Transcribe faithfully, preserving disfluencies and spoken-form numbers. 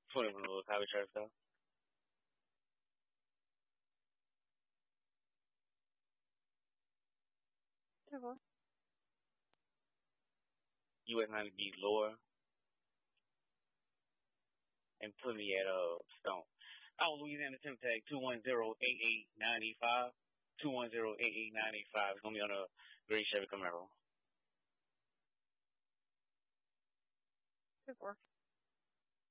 twenty from the little copy shirt stuff. Okay. U S ninety B lower and put me at uh Stone. Oh, Louisiana Temp Tag two one zero eight eight nine five. two one zero eight eight nine five. It's gonna be on a gray Chevy Camaro. Good work.